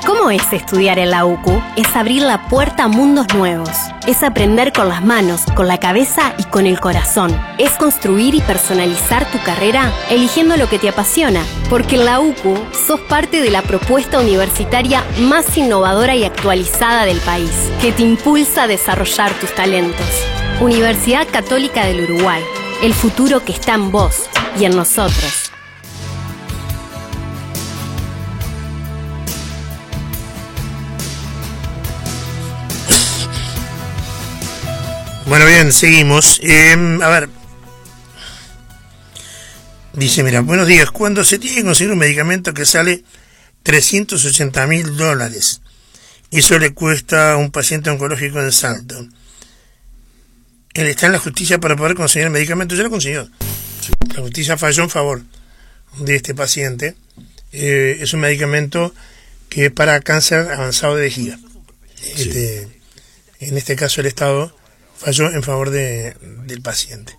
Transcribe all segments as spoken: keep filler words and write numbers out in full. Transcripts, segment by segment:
¿Cómo es estudiar en la U C U? Es abrir la puerta a mundos nuevos. Es aprender con las manos, con la cabeza y con el corazón. Es construir y personalizar tu carrera eligiendo lo que te apasiona. Porque en la U C U sos parte de la propuesta universitaria más innovadora y actualizada del país, que te impulsa a desarrollar tus talentos. Universidad Católica del Uruguay. El futuro que está en vos y en nosotros. Bueno, bien, seguimos. Eh, a ver. Dice, mira, buenos días. Cuando se tiene que conseguir un medicamento que sale trescientos ochenta mil dólares, y eso le cuesta a un paciente oncológico en Salto, él está en la justicia para poder conseguir el medicamento. Ya lo consiguió. Sí. La justicia falló en favor de este paciente. Eh, es un medicamento que es para cáncer avanzado de vejiga. Sí. Este, en este caso el Estado falló en favor de, del paciente.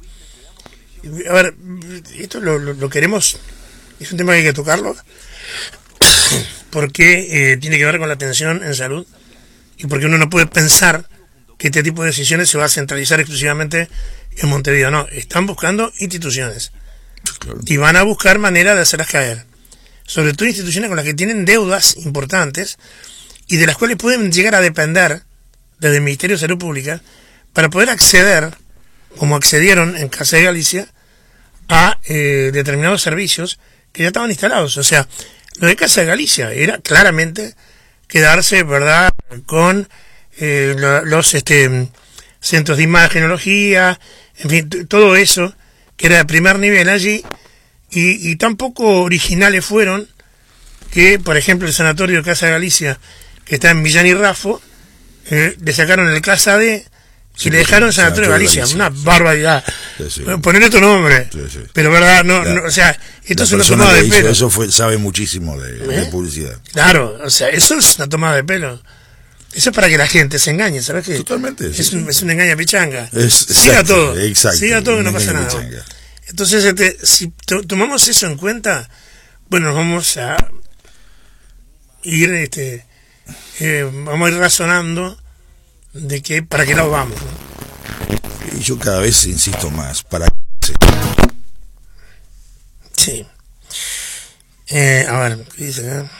A ver, esto lo, lo, lo queremos, es un tema que hay que tocarlo, porque eh, tiene que ver con la atención en salud, y porque uno no puede pensar que este tipo de decisiones se va a centralizar exclusivamente en Montevideo. No, están buscando instituciones, claro, y van a buscar manera de hacerlas caer, sobre todo instituciones con las que tienen deudas importantes y de las cuales pueden llegar a depender desde el Ministerio de Salud Pública, para poder acceder, como accedieron en Casa de Galicia, a eh, determinados servicios que ya estaban instalados. O sea, lo de Casa de Galicia era claramente quedarse, ¿verdad?, con eh, lo, los este, centros de imagenología, en fin, t- todo eso que era de primer nivel allí, y, y tan poco originales fueron que, por ejemplo, el sanatorio de Casa de Galicia, que está en Millán y Rafo, eh, le sacaron el Casa D, y sí, le dejaron el sanatorio de Galicia, Galicia, una barbaridad. Sí, sí. Poner otro nombre, sí, sí. Pero verdad, no, no, o sea, esto es una tomada de pelo. Eso fue, sabe muchísimo de, ¿Eh? de publicidad. Claro, o sea, eso es una tomada de pelo. Eso es para que la gente se engañe, ¿sabes qué? Totalmente. Es, sí, un, sí. es una engaña pichanga. Es, Siga exacto, todo, exacto, siga todo que no pasa nada. Pichanga. Entonces, este, si to- tomamos eso en cuenta, bueno, nos vamos a ir, este, eh, vamos a ir razonando de que para qué lado vamos, ¿no? Y yo cada vez insisto más, para sí. Eh, a ver, ¿qué dice acá?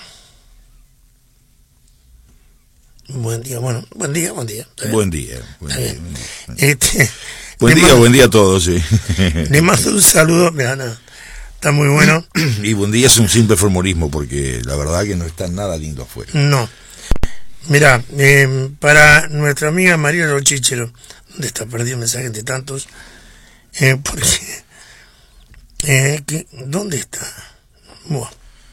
Buen día, bueno, buen día, buen día. Buen día. Buen día, buen día. Este, buen día, mando, buen día a todos, sí. Le mando un saludo, mira, no, está muy bueno. Y buen día es un simple formulismo, porque la verdad que no está nada lindo afuera. No. Mira, eh, para nuestra amiga María Lochichero, ¿dónde está perdido el mensaje de tantos? Eh, porque, eh, que, ¿dónde está? Bueno,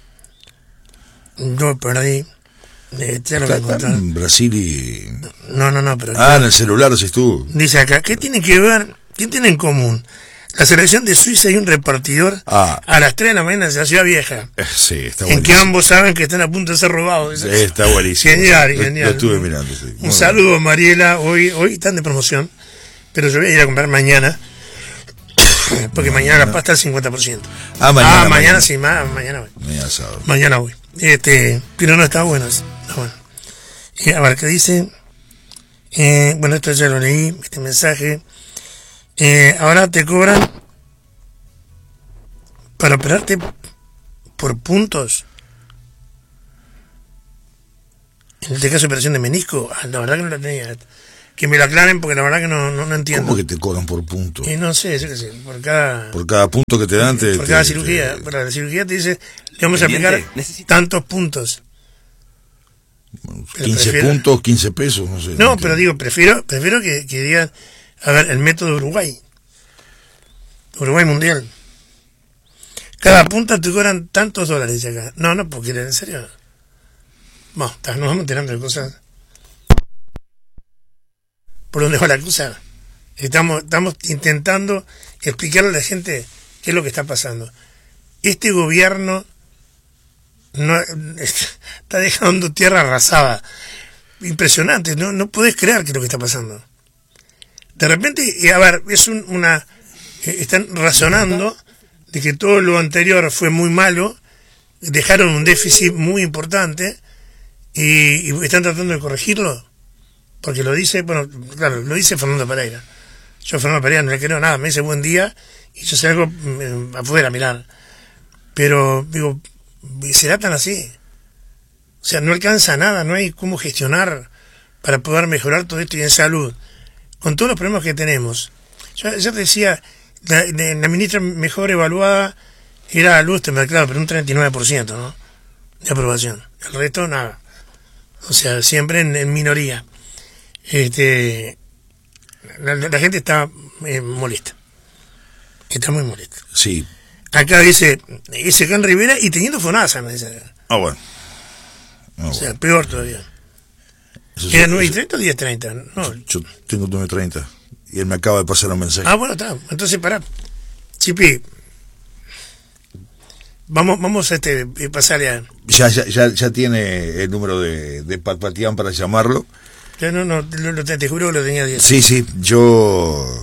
yo perdí. Eh, ya lo voy a encontrar. En Brasil y... No, no, no, pero... Ah, yo, en el celular sí estuvo. Dice acá, ¿qué tiene que ver, qué tiene en común la selección de Suiza y un repartidor ah. a las tres de la mañana en la Ciudad Vieja? Eh, sí, está buenísimo. En que ambos saben que están a punto de ser robados. Sí, está buenísimo. Genial, lo, genial. Lo estuve mirando, sí. Un saludo, bien. Mariela. Hoy hoy están de promoción, pero yo voy a ir a comprar mañana, porque no, mañana no. la pasta al cincuenta por ciento. Ah, mañana. Ah, mañana, mañana sí, ma, mañana voy. Mañana sábado. Mañana voy. Este, pero no, está bueno. Está bueno. Eh, a ver, ¿qué dice? Eh, bueno, esto ya lo leí, este mensaje. Eh, ahora te cobran para operarte por puntos. En este caso, operación de menisco. Ah, la verdad que no la tenía. Que me lo aclaren, porque la verdad que no, no, no entiendo. ¿Cómo que te cobran por puntos? Eh, no sé, yo qué sé, por cada... Por cada punto que te dan, te... Por cada te, cirugía. te... Para la cirugía te dice, le vamos a aplicar tantos puntos. quince prefiero, puntos, quince pesos, no sé. No, no pero digo, prefiero prefiero que, que digan, a ver, el método Uruguay. Uruguay Mundial. Cada punta te cobran tantos dólares acá. No, no, porque en serio. No, nos vamos enterando de cosas. ¿Por dónde va la cosa? Estamos, estamos intentando explicarle a la gente qué es lo que está pasando. Este gobierno no está dejando tierra arrasada. Impresionante, no, no podés creer qué es lo que está pasando. De repente, a ver, es un, una... Están razonando de que todo lo anterior fue muy malo, dejaron un déficit muy importante y, y están tratando de corregirlo, porque lo dice, bueno, claro, lo dice Fernando Pereira. Yo a Fernando Pereira no le creo nada, me dice buen día y yo salgo eh, afuera a mirar. Pero, digo, ¿será tan así? O sea, no alcanza nada, no hay cómo gestionar para poder mejorar todo esto y en salud. Con todos los problemas que tenemos. Yo, yo te decía, la, la ministra mejor evaluada era Lustenberg, claro, pero un treinta y nueve por ciento, ¿no? De aprobación. El resto, nada. O sea, siempre en, en minoría. Este, la, la gente está eh, molesta. Está muy molesta. Sí. Acá dice, dice acá en Rivera y teniendo FONASA, me dice acá. Ah, bueno. Ah, o sea, bueno. peor todavía. Eso ¿Era sí, nueve y eso- treinta o diez treinta? No. Yo tengo nueve treinta y él me acaba de pasar un mensaje. Ah, bueno, está. Entonces, pará. Chipi, vamos, vamos a este, eh, pasarle a... Ya, ya, ya, ya tiene el número de, de Patpatián para llamarlo. Ya no, no, lo, lo- te juro que lo tenía diez. Sí, sí, yo...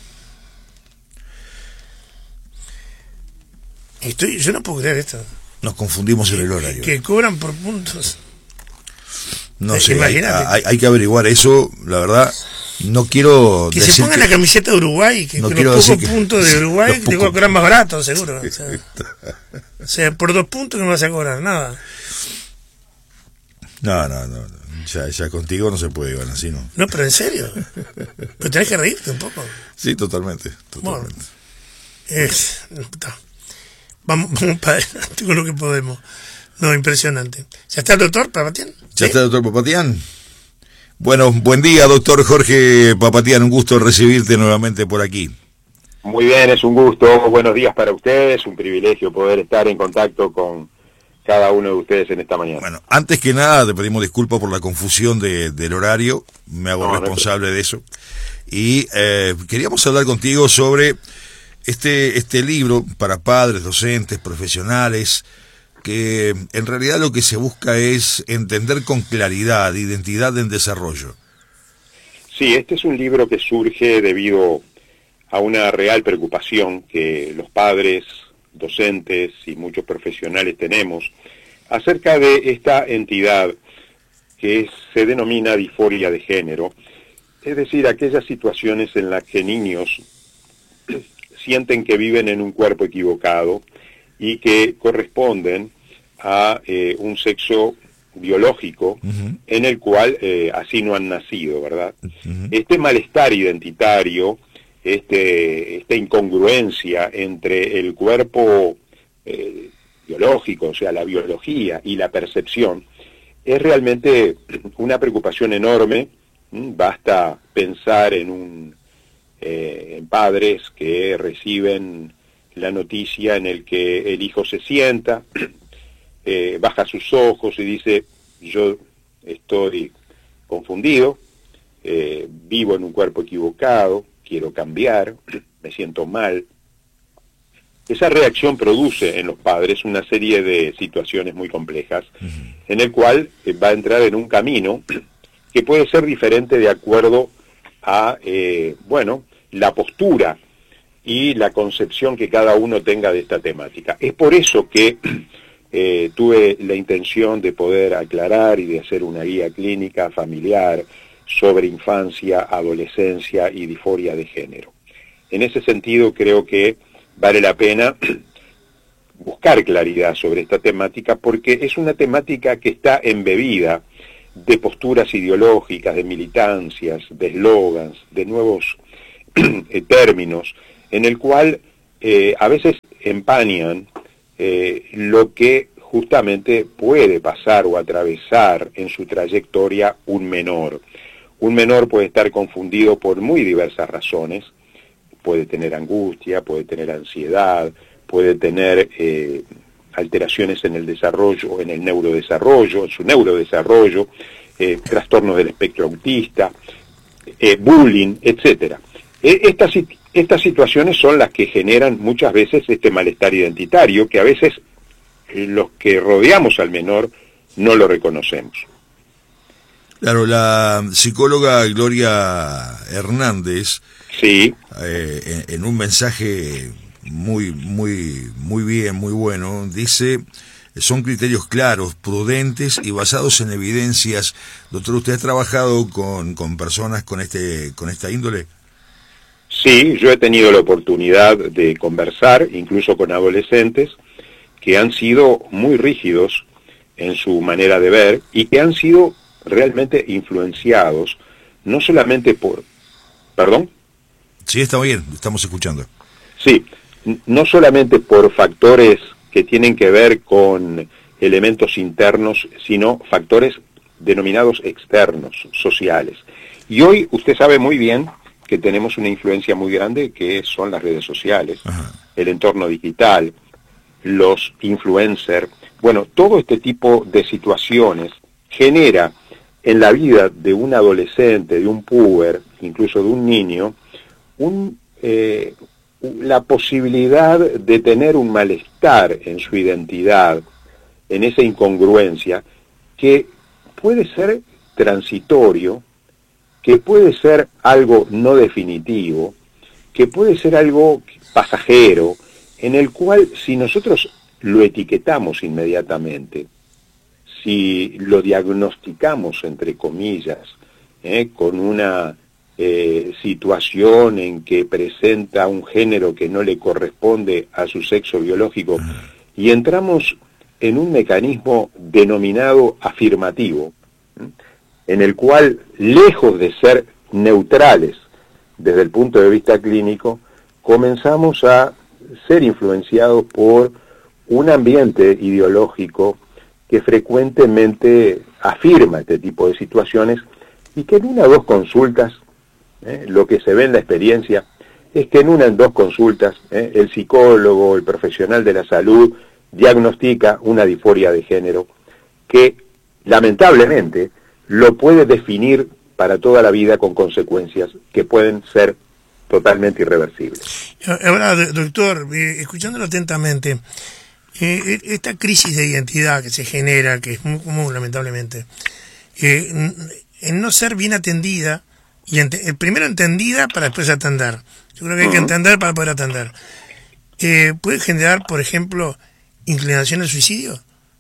Estoy, yo no puedo creer esto. Nos confundimos en el Que, horario. que cobran por puntos. No eh, sé, hay, imagínate. hay, hay que averiguar eso, la verdad. No quiero Que se decir pongan que- la camiseta de Uruguay, que No con quiero los pocos decir que- puntos de Uruguay los te voy a pocos- cobrar más barato, seguro. O sea, o sea, por dos puntos no me vas a cobrar nada. No, no, no, no. Ya, ya contigo no se puede, Iván, así no. No, pero en serio. Pero tenés que reírte un poco. Sí, totalmente, totalmente. Es, está. Vamos, vamos para adelante con lo que podemos. No, impresionante. ¿Ya está el doctor Papatián? ¿Ya ¿Sí? está el doctor Papatián? Bueno, buen día, doctor Jorge Papatián, un gusto recibirte nuevamente por aquí. Muy bien, es un gusto. Buenos días para ustedes. Un privilegio poder estar en contacto con cada uno de ustedes en esta mañana. Bueno, antes que nada te pedimos disculpas por la confusión de, del horario, me hago No, no responsable de eso. Y eh, queríamos hablar contigo sobre este, este libro para padres, docentes, profesionales, que en realidad lo que se busca es entender con claridad identidad en desarrollo. Sí, este es un libro que surge debido a una real preocupación que los padres, docentes y muchos profesionales tenemos acerca de esta entidad que se denomina disforia de género, es decir, aquellas situaciones en las que niños sienten que viven en un cuerpo equivocado y que corresponden a eh, un sexo biológico Uh-huh. en el cual eh, así no han nacido, ¿verdad? Uh-huh. Este malestar identitario, este, esta incongruencia entre el cuerpo eh, biológico, o sea, la biología y la percepción, es realmente una preocupación enorme. ¿Mm? Basta pensar en un eh, en padres que reciben la noticia en el que el hijo se sienta, eh, baja sus ojos y dice: yo estoy confundido, eh, vivo en un cuerpo equivocado, quiero cambiar, me siento mal. Esa reacción produce en los padres una serie de situaciones muy complejas, uh-huh. en el cual eh, va a entrar en un camino que puede ser diferente de acuerdo a, eh, bueno, la postura y la concepción que cada uno tenga de esta temática. Es por eso que eh, tuve la intención de poder aclarar y de hacer una guía clínica familiar sobre infancia, adolescencia y disforia de género. En ese sentido, creo que vale la pena buscar claridad sobre esta temática, porque es una temática que está embebida de posturas ideológicas, de militancias, de eslogans, de nuevos términos, en el cual eh, a veces empañan eh, lo que justamente puede pasar o atravesar en su trayectoria un menor. Un menor puede estar confundido por muy diversas razones, puede tener angustia, puede tener ansiedad, puede tener eh, alteraciones en el desarrollo, en el neurodesarrollo, en su neurodesarrollo, eh, trastornos del espectro autista, eh, bullying, etcétera. Eh, estas, estas situaciones son las que generan muchas veces este malestar identitario, que a veces eh, los que rodeamos al menor no lo reconocemos. Claro, la psicóloga Gloria Hernández, sí, eh, en, en un mensaje muy, muy, muy bien, muy bueno, dice: son criterios claros, prudentes y basados en evidencias. Doctor, ¿usted ha trabajado con, con personas con este con esta índole? Sí, yo he tenido la oportunidad de conversar, incluso con adolescentes, que han sido muy rígidos en su manera de ver y que han sido realmente influenciados, no solamente por... ¿Perdón? Sí, está bien, estamos escuchando. Sí, no solamente por factores que tienen que ver con elementos internos, sino factores denominados externos, sociales. Y hoy usted sabe muy bien que tenemos una influencia muy grande que son las redes sociales, Ajá. el entorno digital, los influencers. Bueno, todo este tipo de situaciones genera en la vida de un adolescente, de un puber, incluso de un niño, un, eh, la posibilidad de tener un malestar en su identidad, en esa incongruencia, que puede ser transitorio, que puede ser algo no definitivo, que puede ser algo pasajero, en el cual si nosotros lo etiquetamos inmediatamente, si lo diagnosticamos, entre comillas, eh, con una eh, situación en que presenta un género que no le corresponde a su sexo biológico, y entramos en un mecanismo denominado afirmativo, ¿eh? en el cual, lejos de ser neutrales desde el punto de vista clínico, comenzamos a ser influenciados por un ambiente ideológico que frecuentemente afirma este tipo de situaciones y que en una o dos consultas, eh, lo que se ve en la experiencia es que en una o dos consultas eh, el psicólogo, el profesional de la salud diagnostica una disforia de género que lamentablemente lo puede definir para toda la vida con consecuencias que pueden ser totalmente irreversibles. Ahora, doctor, eh, escuchándolo atentamente, eh, esta crisis de identidad que se genera, que es muy común lamentablemente, eh, en no ser bien atendida, y ent primero entendida para después atender. Yo creo que hay que entender para poder atender. Eh, ¿Puede generar, por ejemplo, inclinación al suicidio?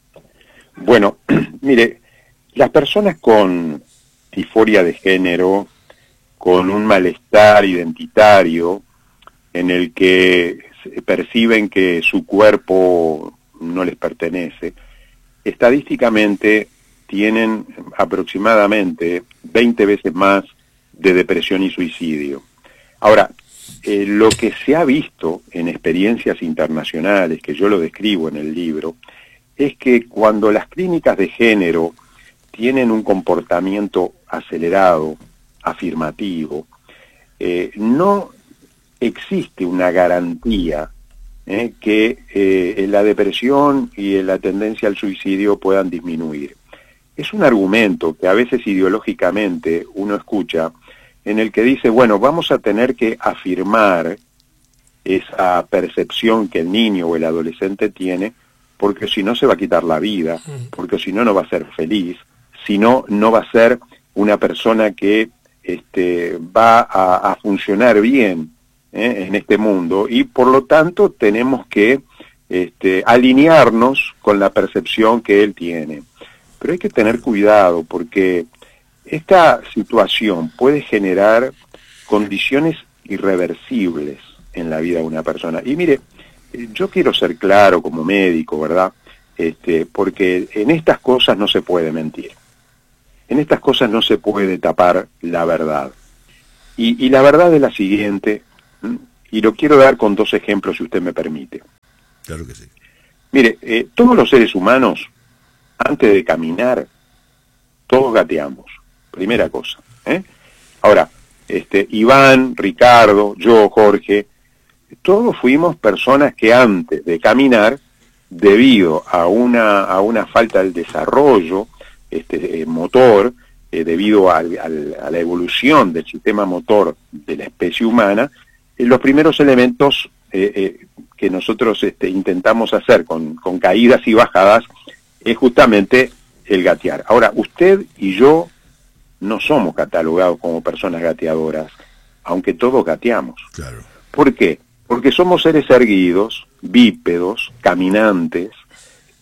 Bueno, mire, las personas con disforia de género, con un malestar identitario, en el que perciben que su cuerpo no les pertenece, estadísticamente tienen aproximadamente veinte veces más de depresión y suicidio. Ahora, eh, lo que se ha visto en experiencias internacionales, que yo lo describo en el libro, es que cuando las clínicas de género tienen un comportamiento acelerado, afirmativo, eh, no existe una garantía eh, que eh, la depresión y la tendencia al suicidio puedan disminuir. Es un argumento que a veces ideológicamente uno escucha, en el que dice, bueno, vamos a tener que afirmar esa percepción que el niño o el adolescente tiene, porque si no se va a quitar la vida, porque si no no va a ser feliz, si no no va a ser una persona que este, va a, a funcionar bien ¿eh? en este mundo, y por lo tanto tenemos que este, alinearnos con la percepción que él tiene. Pero hay que tener cuidado, porque esta situación puede generar condiciones irreversibles en la vida de una persona. Y mire, yo quiero ser claro como médico, ¿verdad? Este, porque en estas cosas no se puede mentir. En estas cosas no se puede tapar la verdad. Y, y la verdad es la siguiente, y lo quiero dar con dos ejemplos, si usted me permite. Claro que sí. Mire, eh, todos los seres humanos, antes de caminar, todos gateamos. Primera cosa. ¿eh? Ahora, este, Iván, Ricardo, yo, Jorge, todos fuimos personas que antes de caminar, debido a una, a una falta del desarrollo este, eh, motor, eh, debido al, al, a la evolución del sistema motor de la especie humana, eh, los primeros elementos eh, eh, que nosotros este, intentamos hacer con, con caídas y bajadas es justamente el gatear. Ahora, usted y yo no somos catalogados como personas gateadoras, aunque todos gateamos. Claro. ¿Por qué? Porque somos seres erguidos, bípedos, caminantes,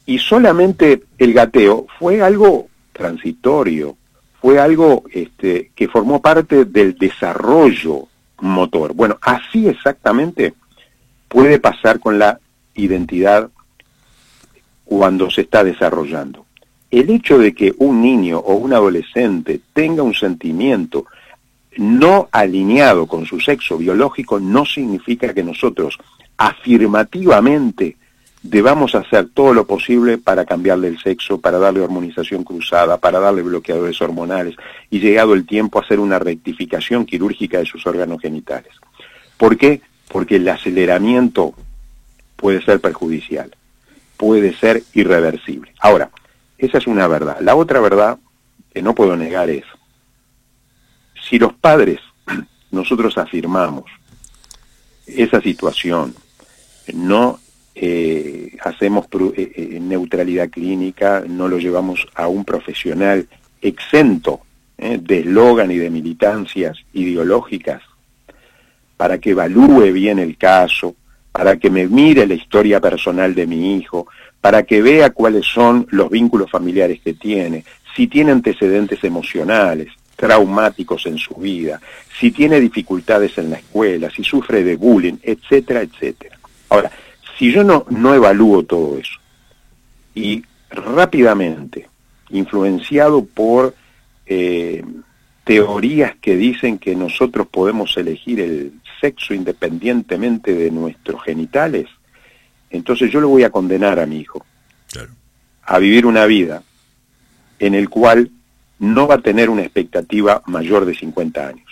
Y solamente el gateo fue algo transitorio, fue algo este, que formó parte del desarrollo motor. Bueno, así exactamente puede pasar con la identidad cuando se está desarrollando. El hecho de que un niño o un adolescente tenga un sentimiento no alineado con su sexo biológico no significa que nosotros afirmativamente debamos hacer todo lo posible para cambiarle el sexo, para darle hormonización cruzada, para darle bloqueadores hormonales y, llegado el tiempo, hacer una rectificación quirúrgica de sus órganos genitales. ¿Por qué? Porque el aceleramiento puede ser perjudicial, puede ser irreversible. Ahora, esa es una verdad. La otra verdad que no puedo negar es, si los padres, nosotros afirmamos esa situación, no eh, hacemos eh, eh, neutralidad clínica, no lo llevamos a un profesional exento eh, de eslogan y de militancias ideológicas, para que evalúe bien el caso, para que me mire la historia personal de mi hijo, para que vea cuáles son los vínculos familiares que tiene, si tiene antecedentes emocionales, traumáticos en su vida, si tiene dificultades en la escuela, si sufre de bullying, etcétera, etcétera. Ahora, si yo no, no evalúo todo eso, y rápidamente, influenciado por eh, teorías que dicen que nosotros podemos elegir el sexo independientemente de nuestros genitales, entonces yo lo voy a condenar a mi hijo, claro, a vivir una vida en el cual no va a tener una expectativa mayor de cincuenta años.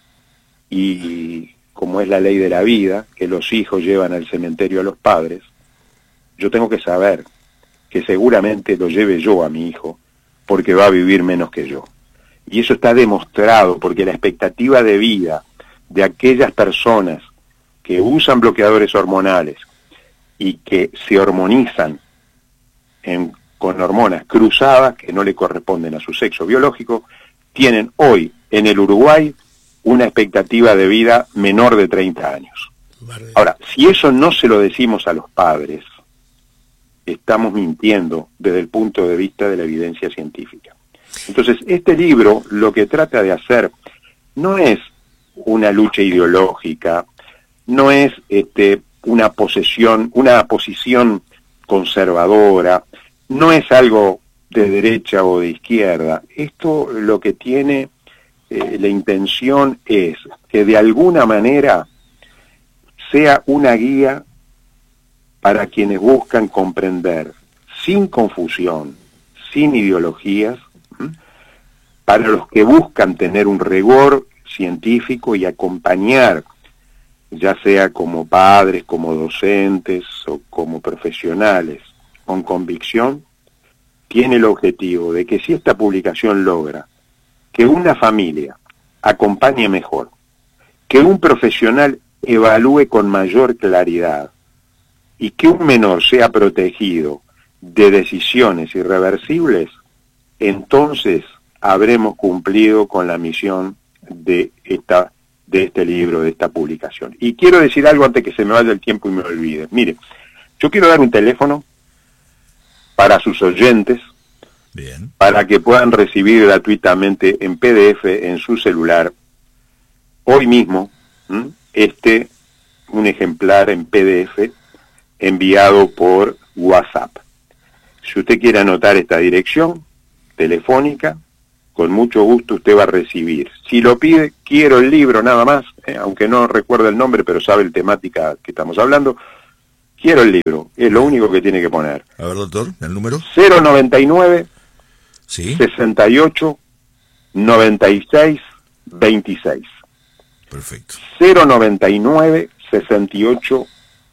Y como es la ley de la vida, que los hijos llevan al cementerio a los padres, yo tengo que saber que seguramente lo lleve yo a mi hijo, porque va a vivir menos que yo. Y eso está demostrado, porque la expectativa de vida de aquellas personas que usan bloqueadores hormonales y que se hormonizan en con hormonas cruzadas que no le corresponden a su sexo biológico, tienen hoy en el Uruguay una expectativa de vida menor de treinta años. Ahora, si eso no se lo decimos a los padres, estamos mintiendo desde el punto de vista de la evidencia científica. Entonces, este libro lo que trata de hacer no es una lucha ideológica, no es este, una posesión, una posición conservadora, no es algo de derecha o de izquierda. Esto lo que tiene eh, la intención es que de alguna manera sea una guía para quienes buscan comprender, sin confusión, sin ideologías, ¿m? para los que buscan tener un rigor científico y acompañar, ya sea como padres, como docentes o como profesionales, con convicción, tiene el objetivo de que si esta publicación logra que una familia acompañe mejor, que un profesional evalúe con mayor claridad y que un menor sea protegido de decisiones irreversibles, entonces habremos cumplido con la misión de esta de este libro, de esta publicación. Y quiero decir algo antes que se me vaya el tiempo y me olvide. Mire, yo quiero dar un teléfono para sus oyentes, bien, para que puedan recibir gratuitamente en P D F en su celular, hoy mismo, ¿m? este, un ejemplar en P D F enviado por WhatsApp. Si usted quiere anotar esta dirección telefónica, con mucho gusto usted va a recibir. Si lo pide, quiero el libro nada más, eh, aunque no recuerda el nombre, pero sabe la temática que estamos hablando, quiero el libro, es lo único que tiene que poner. A ver, doctor, ¿el número? cero noventa y nueve, ¿sí?, sesenta y ocho, noventa y seis, veintiséis. Perfecto. cero noventa y nueve, sesenta y ocho,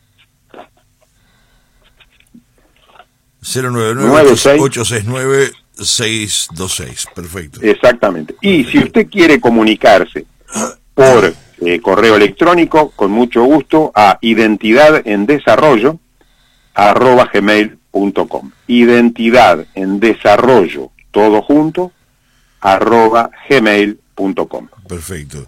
cero noventa y nueve, ocho seis nueve, seis dos seis. Perfecto. Exactamente. Y Perfecto. si usted quiere comunicarse por eh, correo electrónico, con mucho gusto, a identidad en desarrollo arroba gmail punto com. Identidad en desarrollo, todo junto, arroba gmail punto com. Perfecto.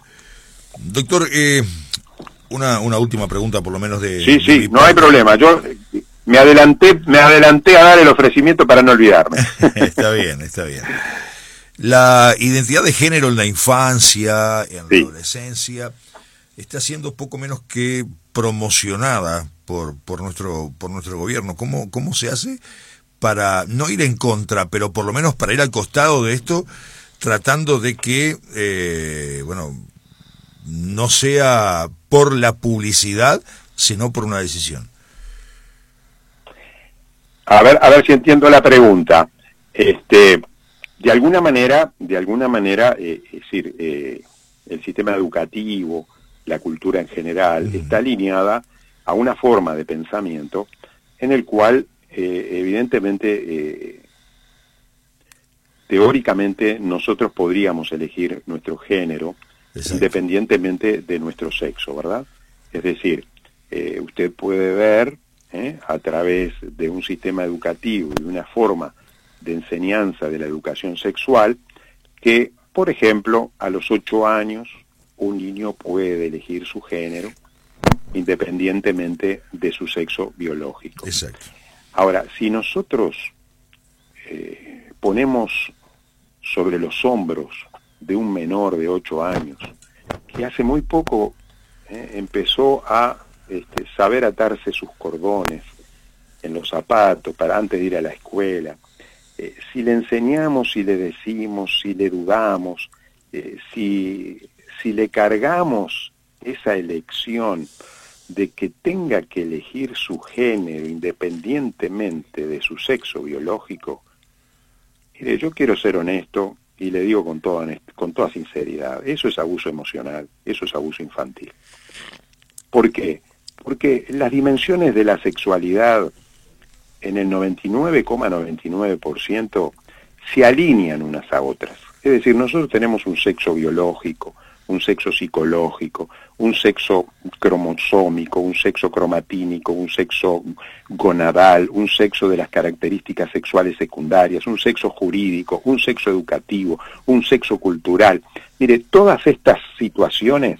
Doctor, eh, una, una última pregunta por lo menos de... Sí, de sí, mi no hay problema. Yo me adelanté, me adelanté a dar el ofrecimiento para no olvidarme. Está bien, está bien. La identidad de género en la infancia, en Sí. la adolescencia, está siendo poco menos que promocionada por por nuestro por nuestro gobierno. ¿Cómo cómo se hace para no ir en contra, pero por lo menos para ir al costado de esto, tratando de que eh, bueno, no sea por la publicidad, sino por una decisión? A ver, a ver si entiendo la pregunta. Este, de alguna manera, de alguna manera, eh, es decir, eh, el sistema educativo, la cultura en general, mm. está alineada a una forma de pensamiento en el cual, eh, evidentemente, eh, teóricamente, nosotros podríamos elegir nuestro género, Exacto. independientemente de nuestro sexo, ¿verdad? Es decir, eh, usted puede ver ¿eh? a través de un sistema educativo y de una forma de enseñanza de la educación sexual que, por ejemplo, a los ocho años un niño puede elegir su género independientemente de su sexo biológico. Exacto. Ahora, si nosotros eh, ponemos sobre los hombros de un menor de ocho años, que hace muy poco eh, empezó a este, saber atarse sus cordones en los zapatos para antes de ir a la escuela, eh, si le enseñamos, si le decimos, si le dudamos, eh, si, si le cargamos esa elección de que tenga que elegir su género independientemente de su sexo biológico, mire, yo quiero ser honesto y le digo con toda, con toda sinceridad, eso es abuso emocional, eso es abuso infantil. ¿Por qué? Porque las dimensiones de la sexualidad en el noventa y nueve coma noventa y nueve por ciento se alinean unas a otras. Es decir, nosotros tenemos un sexo biológico, un sexo psicológico, un sexo cromosómico, un sexo cromatínico, un sexo gonadal, un sexo de las características sexuales secundarias, un sexo jurídico, un sexo educativo, un sexo cultural. Mire, todas estas situaciones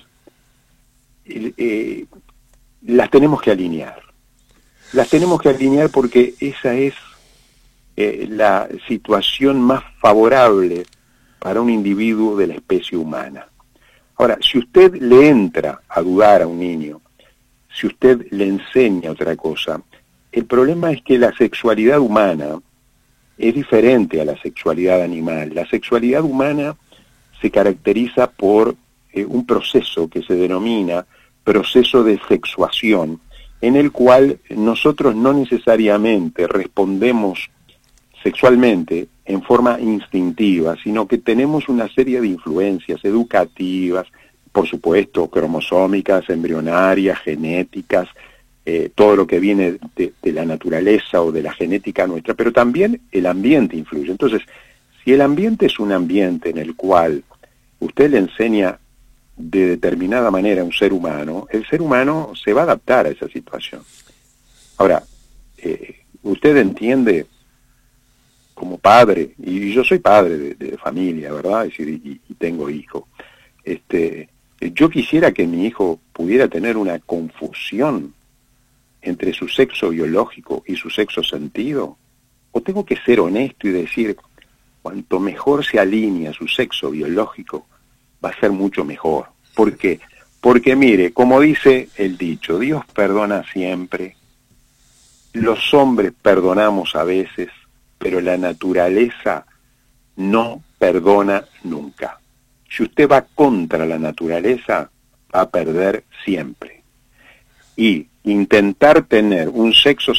eh, las tenemos que alinear. Las tenemos que alinear porque esa es eh, la situación más favorable para un individuo de la especie humana. Ahora, si usted le entra a dudar a un niño, si usted le enseña otra cosa, el problema es que la sexualidad humana es diferente a la sexualidad animal. La sexualidad humana se caracteriza por eh, un proceso que se denomina proceso de sexuación, en el cual nosotros no necesariamente respondemos sexualmente en forma instintiva, sino que tenemos una serie de influencias educativas, por supuesto, cromosómicas, embrionarias, genéticas, eh, todo lo que viene de, de la naturaleza o de la genética nuestra, pero también el ambiente influye. Entonces, si el ambiente es un ambiente en el cual usted le enseña de determinada manera a un ser humano, el ser humano se va a adaptar a esa situación. Ahora, eh, usted entiende como padre, y yo soy padre de, de familia, ¿verdad? Es decir, y, y tengo hijo. Este, yo quisiera que mi hijo pudiera tener una confusión entre su sexo biológico y su sexo sentido, o tengo que ser honesto y decir, cuanto mejor se alinea su sexo biológico, va a ser mucho mejor. ¿Por qué? Porque mire, como dice el dicho, Dios perdona siempre, los hombres perdonamos a veces, pero la naturaleza no perdona nunca. Si usted va contra la naturaleza, va a perder siempre. Y intentar tener un sexo